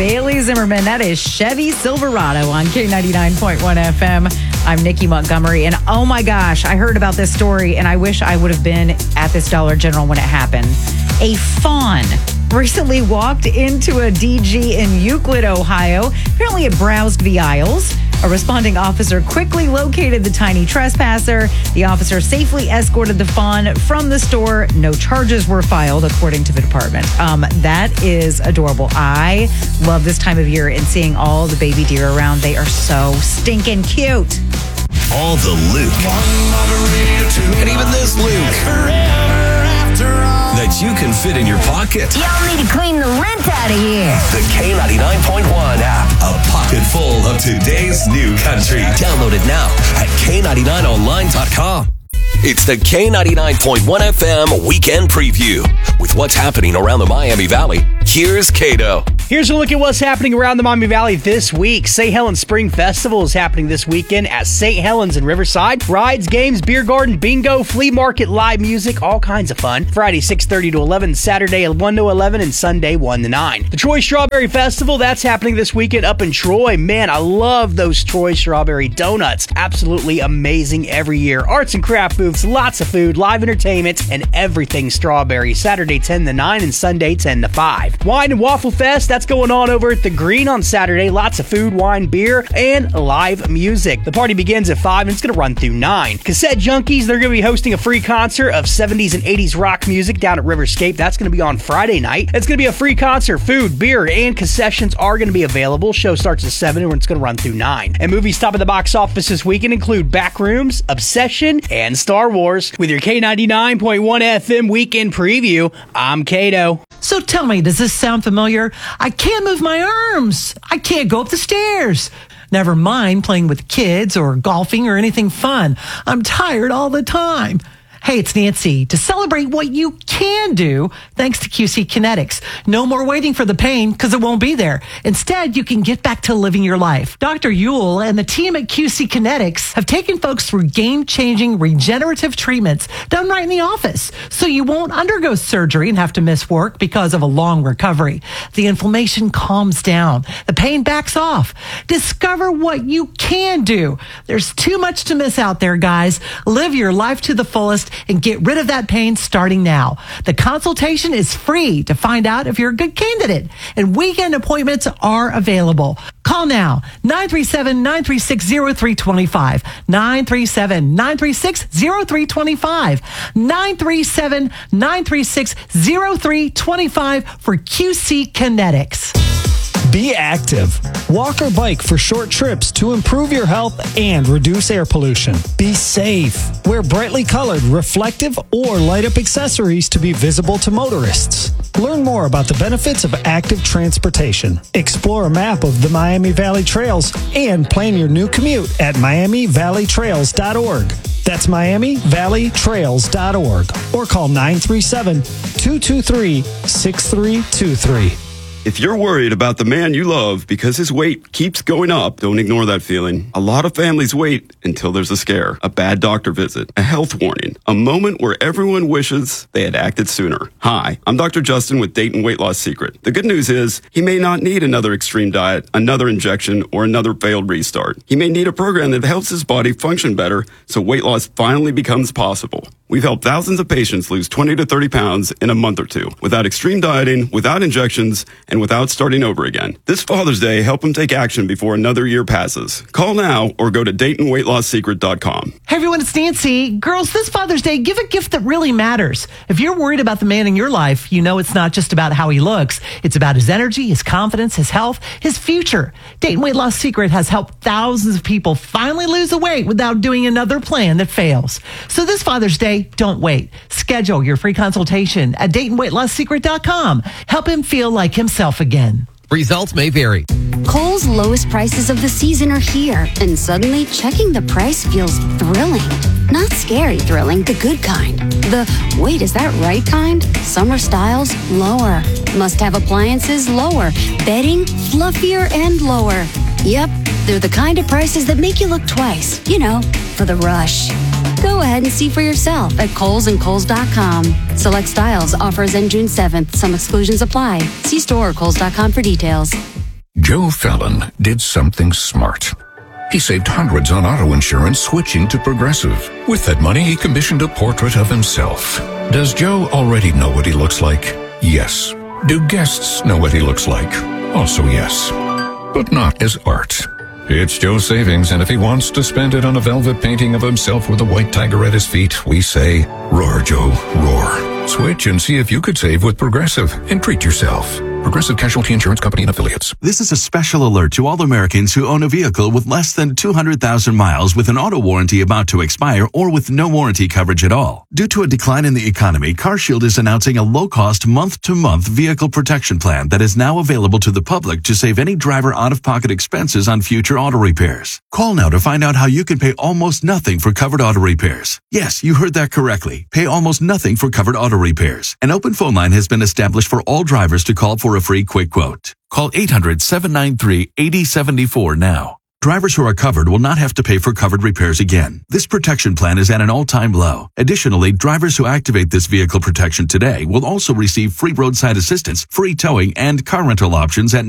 Bailey Zimmerman. That is Chevy Silverado on K99.1 FM. I'm Nikki Montgomery. And oh my gosh, I heard about this story and I wish I would have been at this Dollar General when it happened. A fawn recently walked into a DG in Euclid, Ohio. Apparently it browsed the aisles. A responding officer quickly located the tiny trespasser. The officer safely escorted the fawn from the store. No charges were filed, according to the department. That is adorable. I love this time of year and seeing all the baby deer around. They are so stinking cute. All the Luke. And even this Luke. That you can fit in your pocket. Y'all need to clean the lint out of here. The K99.1 app. A pocket full of today's new country. Download it now at K99online.com. It's the K99.1 FM Weekend Preview. With what's happening around the Miami Valley, here's Kato. Here's a look at what's happening around the Miami Valley this week. St. Helens Spring Festival is happening this weekend at St. Helens in Riverside. Rides, games, beer garden, bingo, flea market, live music, all kinds of fun. Friday 6:30 to 11, Saturday 1 to 11, and Sunday 1 to 9. The Troy Strawberry Festival, that's happening this weekend up in Troy. Man, I love those Troy Strawberry donuts. Absolutely amazing every year. Arts and craft booths, lots of food, live entertainment, and everything strawberry. Saturday 10 to 9 and Sunday 10 to 5. Wine and Waffle Fest, that's going on over at the Green on Saturday. Lots of food, wine, beer, and live music. The party begins at 5 and it's going to run through 9. Cassette Junkies, they're going to be hosting a free concert of 70s and 80s rock music down at Riverscape. That's going to be on Friday night. It's going to be a free concert. Food, beer, and concessions are going to be available. Show starts at 7 and it's going to run through 9. And movies top of the box office this weekend include Backrooms, Obsession, and Star Wars. With your K99.1 FM Weekend Preview, I'm Kato. So tell me, does this sound familiar? I can't move my arms. I can't go up the stairs. Never mind playing with kids or golfing or anything fun. I'm tired all the time. Hey, it's Nancy. To celebrate what you can do, thanks to QC Kinetics. No more waiting for the pain because it won't be there. Instead, you can get back to living your life. Dr. Yule and the team at QC Kinetics have taken folks through game-changing regenerative treatments done right in the office, so you won't undergo surgery and have to miss work because of a long recovery. The inflammation calms down. The pain backs off. Discover what you can do. There's too much to miss out there, guys. Live your life to the fullest and get rid of that pain starting now. The consultation is free to find out if you're a good candidate, and weekend appointments are available. Call now, 937-936-0325, 937-936-0325, 937-936-0325 for QC Kinetics. Be active. Walk or bike for short trips to improve your health and reduce air pollution. Be safe. Wear brightly colored, reflective, or light-up accessories to be visible to motorists. Learn more about the benefits of active transportation. Explore a map of the Miami Valley Trails and plan your new commute at MiamiValleyTrails.org. That's MiamiValleyTrails.org. Or call 937-223-6323. If you're worried about the man you love because his weight keeps going up, don't ignore that feeling. A lot of families wait until there's a scare, a bad doctor visit, a health warning, a moment where everyone wishes they had acted sooner. Hi, I'm Dr. Justin with Dayton Weight Loss Secret. The good news is he may not need another extreme diet, another injection, or another failed restart. He may need a program that helps his body function better so weight loss finally becomes possible. We've helped thousands of patients lose 20 to 30 pounds in a month or two without extreme dieting, without injections, and without starting over again. This Father's Day, help him take action before another year passes. Call now or go to DaytonWeightLossSecret.com. Hey everyone, it's Nancy. Girls, this Father's Day, give a gift that really matters. If you're worried about the man in your life, you know it's not just about how he looks. It's about his energy, his confidence, his health, his future. Dayton Weight Loss Secret has helped thousands of people finally lose the weight without doing another plan that fails. So this Father's Day, don't wait. Schedule your free consultation at DaytonWeightLossSecret.com. Help him feel like himself again. Results may vary. Kohl's lowest prices of the season are here, and suddenly checking the price feels thrilling. Not scary thrilling, the good kind. The, wait, is that right kind? Summer styles, lower. Must-have appliances, lower. Bedding, fluffier and lower. Yep, they're the kind of prices that make you look twice, you know, for the rush. Go ahead and see for yourself at Kohl's and Kohl's.com. Select styles, offers end June 7th. Some exclusions apply. See store or Kohl's.com for details. Joe Fallon did something smart. He saved hundreds on auto insurance switching to Progressive. With that money, he commissioned a portrait of himself. Does Joe already know what he looks like? Yes. Do guests know what he looks like? Also yes. But not as art. It's Joe's savings, and if he wants to spend it on a velvet painting of himself with a white tiger at his feet, we say, roar, Joe, roar. Switch and see if you could save with Progressive and treat yourself. Progressive Casualty Insurance Company and Affiliates. This is a special alert to all Americans who own a vehicle with less than 200,000 miles with an auto warranty about to expire or with no warranty coverage at all. Due to a decline in the economy, CarShield is announcing a low-cost month-to-month vehicle protection plan that is now available to the public to save any driver out-of-pocket expenses on future auto repairs. Call now to find out how you can pay almost nothing for covered auto repairs. Yes, you heard that correctly. Pay almost nothing for covered auto repairs. An open phone line has been established for all drivers to call for a free quick quote. Call 800-793-8074 now. Drivers who are covered will not have to pay for covered repairs again. This protection plan is at an all-time low. Additionally, drivers who activate this vehicle protection today will also receive free roadside assistance, free towing, and car rental options at